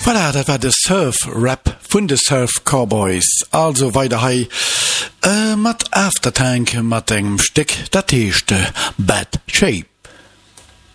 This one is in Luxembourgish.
Voilà, dat war de Surf-Rap vun de Surf Cowboys. Also weiter hei mat Aftertank mat engem Stick dat teeschte Bad Shape.